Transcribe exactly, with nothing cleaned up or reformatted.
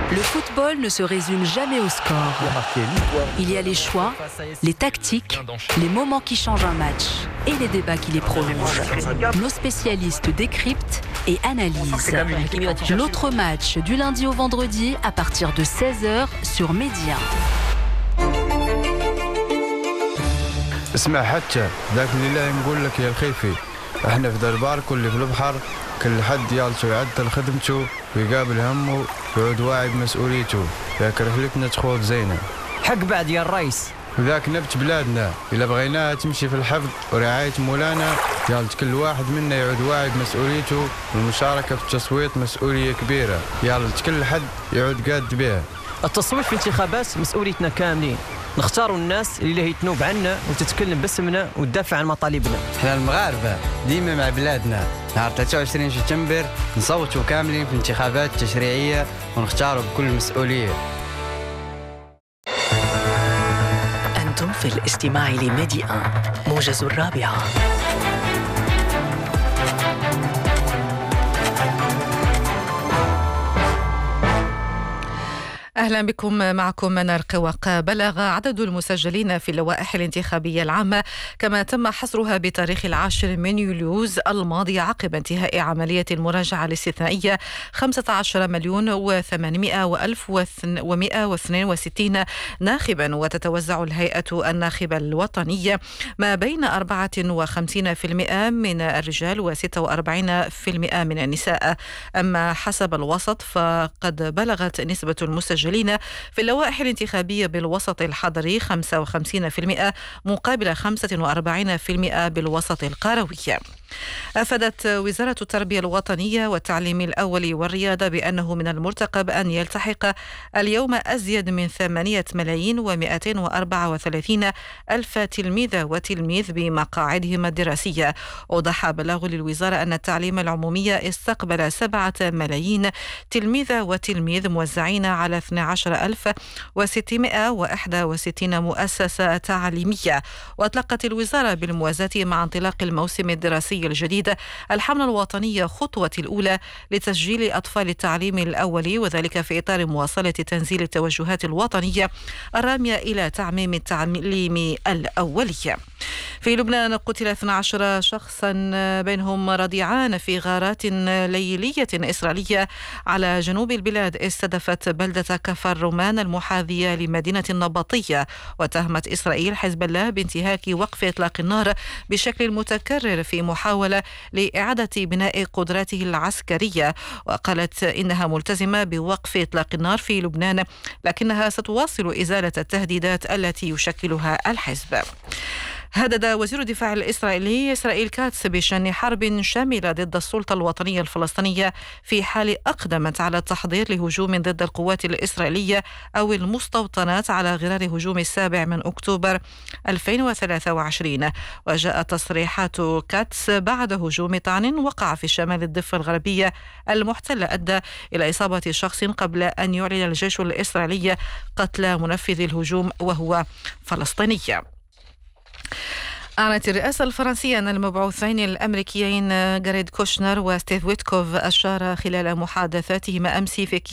Le football ne se résume jamais au score. Il y a les choix, les tactiques, les moments qui changent un match et les débats qui les prolongent. Nos spécialistes décryptent et analysent. L'autre match du lundi au vendredi à partir de seize heures sur Média. اسمع حتى ذاك اللي نقول لك يا الخيفي احنا في دربار كل في البحر كل حد يالسو يعدل خدمته ويقابل همه ويعود واعي بمسؤوليته ذاك رحلتنا تخوض زينة حق بعد يا الرئيس وذاك نبت بلادنا إلا بغيناها تمشي في الحفظ ورعاية مولانا يالت كل واحد منا يعود واعي بمسؤوليته والمشاركة في التصويت مسؤولية كبيرة يالت كل حد يعود قاد بها. التصويت في انتخابات مسؤوليتنا كاملين، نختاروا الناس اللي هي تنوب عنا وتتكلم باسمنا وتدافع عن مطالبنا. احنا المغاربة ديما مع بلادنا. نهار ثلاثة وعشرين سبتمبر نصوتوا كاملين في انتخابات تشريعية ونختاروا بكل مسؤولية. أنتم في الاستماع لميديا موجز الرابعة. أهلا بكم، معكم منار قواق. بلغ عدد المسجلين في اللوائح الانتخابية العامة كما تم حصرها بتاريخ العاشر من يوليوز الماضي عقب انتهاء عملية المراجعة الاستثنائية خمسة عشر مليون وثمانمائة وألف ومائة واثنين وستين ناخبا، وتتوزع الهيئة الناخبة الوطنية ما بين أربعة وخمسين بالمئة من الرجال وستة وأربعين بالمئة من النساء. أما حسب الوسط فقد بلغت نسبة المسجلين في اللوائح الانتخابية بالوسط الحضري خمسة وخمسين بالمئة مقابل خمسة وأربعين بالمئة بالوسط القروي. أفادت وزارة التربية الوطنية والتعليم الأول والرياضة بأنه من المرتقب أن يلتحق اليوم أزيد من ثمانية ملايين ومئتين وأربعة وثلاثين ألف تلميذ وتلميذ بمقاعدهم الدراسية. أوضح بلاغ للوزارة أن التعليم العمومي استقبل سبعة ملايين تلميذ وتلميذ موزعين على اثني عشر ألف وستمائة وواحد وستين مؤسسة تعليمية. وأطلقت الوزارة بالموازاة مع انطلاق الموسم الدراسي الجديد الحملة الوطنية خطوة الأولى لتسجيل أطفال التعليم الأولي، وذلك في إطار مواصلة تنزيل التوجهات الوطنية الرامية إلى تعميم التعليم الأولي. في لبنان قتل اثني عشر شخصا بينهم رضيعان في غارات ليلية إسرائيلية على جنوب البلاد استهدفت بلدة كفر رومان المحاذية لمدينة النبطية. وتهمت إسرائيل حزب الله بانتهاك وقف إطلاق النار بشكل متكرر في محاولة لإعادة بناء قدراته العسكرية، وقالت إنها ملتزمة بوقف إطلاق النار في لبنان لكنها ستواصل إزالة التهديدات التي يشكلها الحزب. هدد وزير الدفاع الإسرائيلي إسرائيل كاتس بشن حرب شاملة ضد السلطة الوطنية الفلسطينية في حال أقدمت على التحضير لهجوم ضد القوات الإسرائيلية أو المستوطنات على غرار هجوم السابع من أكتوبر ألفين وثلاثة وعشرين. وجاءت تصريحات كاتس بعد هجوم طعن وقع في شمال الضفة الغربية المحتلة أدى إلى إصابة شخص قبل أن يعلن الجيش الإسرائيلي قتل منفذ الهجوم وهو فلسطيني. أعلنت الرئاسة الفرنسية أن المبعوثين الأمريكيين جاريد كوشنر وستيف ويتكوف أشار خلال محادثاتهما أمس في